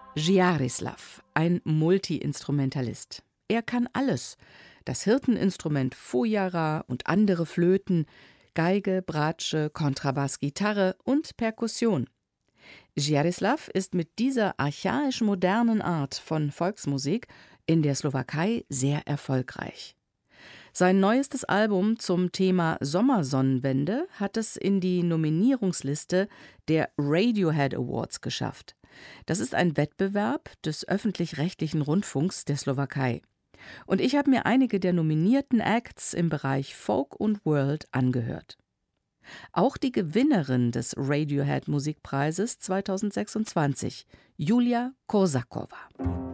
Jarislav, ein Multi-Instrumentalist. Er kann alles. Das Hirteninstrument Fojara und andere Flöten, Geige, Bratsche, Kontrabass, Gitarre und Perkussion. Jarislav ist mit dieser archaisch-modernen Art von Volksmusik in der Slowakei sehr erfolgreich. Sein neuestes Album zum Thema Sommersonnenwende hat es in die Nominierungsliste der Radiohead Awards geschafft. Das ist ein Wettbewerb des öffentlich-rechtlichen Rundfunks der Slowakei. Und ich habe mir einige der nominierten Acts im Bereich Folk und World angehört. Auch die Gewinnerin des Radiohead Musikpreises 2026, Julia Korsakova.